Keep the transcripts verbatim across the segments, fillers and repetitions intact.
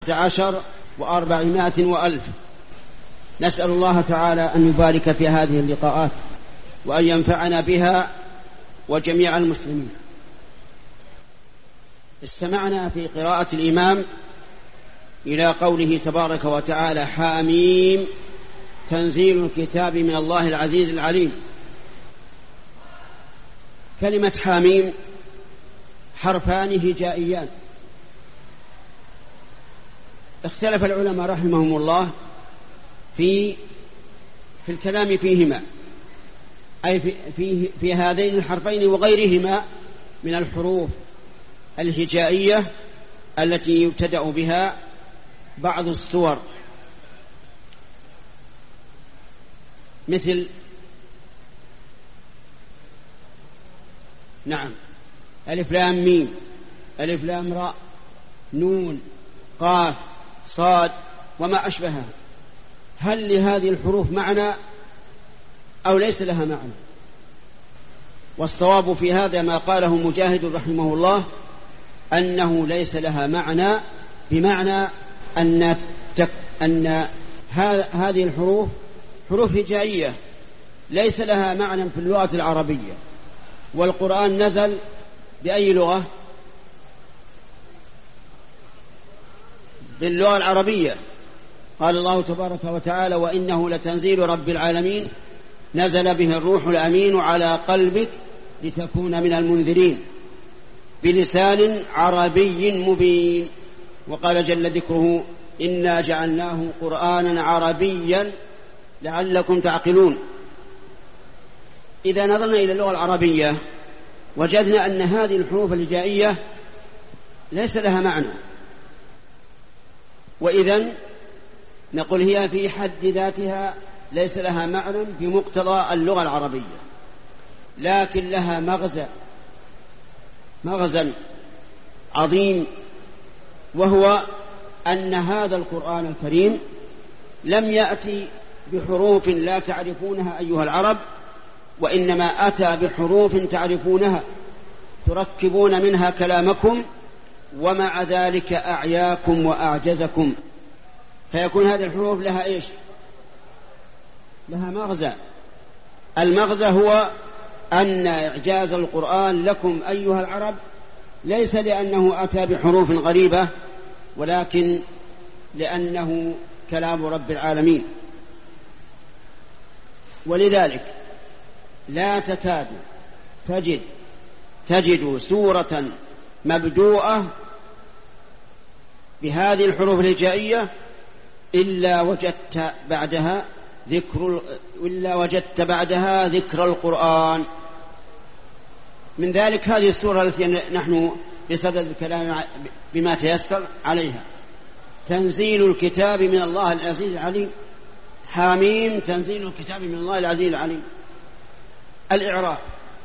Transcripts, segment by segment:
عشر وأربعمائة وألف. نسأل الله تعالى أن يبارك في هذه اللقاءات وأن ينفعنا بها وجميع المسلمين. استمعنا في قراءة الإمام إلى قوله تبارك وتعالى: حاميم تنزيل الكتاب من الله العزيز العليم. كلمة حاميم حرفان هجائيان، اختلف العلماء رحمهم الله في في الكلام فيهما، أي في, في, في هذين الحرفين وغيرهما من الحروف الهجائية التي يبتدأ بها بعض السور، مثل نعم ألف لام ميم، ألف لام راء، نون، قاف، صاد وما أشبهها. هل لهذه الحروف معنى أو ليس لها معنى؟ والصواب في هذا ما قاله مجاهد رحمه الله، أنه ليس لها معنى، بمعنى أن, تك أن هذه الحروف حروف هجائية ليس لها معنى في اللغة العربية. والقرآن نزل بأي لغة؟ باللغة العربية. قال الله تبارك وتعالى: وإنه لتنزيل رب العالمين نزل به الروح الأمين على قلبك لتكون من المنذرين بلسان عربي مبين. وقال جل ذكره: إنا جعلناه قرآنا عربيا لعلكم تعقلون. إذا نظرنا إلى اللغة العربية وجدنا أن هذه الحروف الهجائية ليس لها معنى، وإذن نقول هي في حد ذاتها ليس لها معنى بمقتضى اللغة العربية، لكن لها مغزى مغزى عظيم، وهو أن هذا القرآن الكريم لم يأتي بحروف لا تعرفونها أيها العرب، وإنما أتى بحروف تعرفونها تركبون منها كلامكم، ومع ذلك أعياكم وأعجزكم. فيكون هذه الحروف لها إيش؟ لها مغزى. المغزى هو أن إعجاز القرآن لكم أيها العرب ليس لأنه أتى بحروف غريبة، ولكن لأنه كلام رب العالمين. ولذلك لا تكاد تجد تجد سورة مبدوءة بهذه الحروف الهجائية إلا وجدت بعدها ذكر إلا وجدت بعدها ذكر القرآن. من ذلك هذه السورة التي نحن بصدد الكلام بما تيسر عليها: تنزيل الكتاب من الله العزيز العليم. حاميم تنزيل الكتاب من الله العزيز العليم. الإعراب: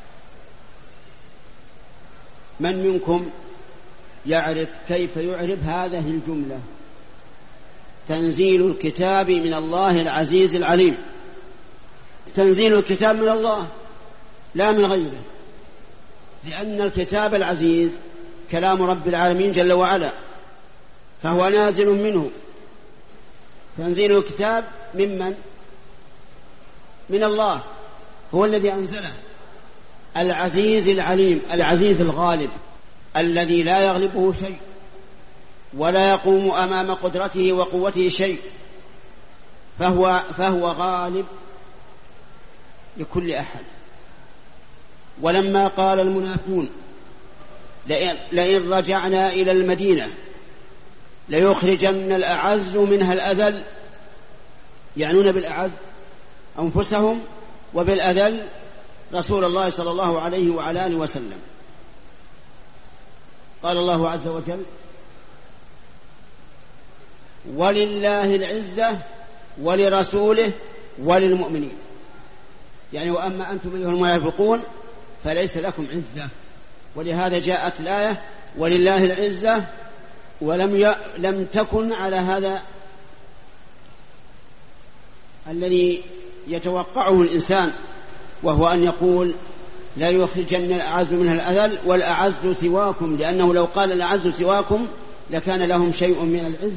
من منكم يعرف كيف يعرب هذه الجملة؟ تنزيل الكتاب من الله العزيز العليم. تنزيل الكتاب من الله لا من غيره، لأن الكتاب العزيز كلام رب العالمين جل وعلا، فهو نازل منه. تنزيل الكتاب ممن؟ من الله، هو الذي أنزله. العزيز العليم، العزيز الغالب الذي لا يغلبه شيء ولا يقوم أمام قدرته وقوته شيء، فهو, فهو غالب لكل أحد. ولما قال المنافقون: لئن رجعنا إلى المدينة ليخرجن الأعز منها الأذل، يعنون بالأعز أنفسهم وبالأذل رسول الله صلى الله عليه وعلى آله وسلم. قال الله عز وجل: ولله العزة ولرسوله وللمؤمنين. يعني وأما أنتم أيها المنافقون فليس لكم عزة. ولهذا جاءت الآية: ولله العزة، ولم ي... لم تكن على هذا الذي يتوقعه الإنسان، وهو أن يقول: لا يخرجن الأعز منها الأذل والأعز سواكم، لأنه لو قال الأعز سواكم لكان لهم شيء من العزة.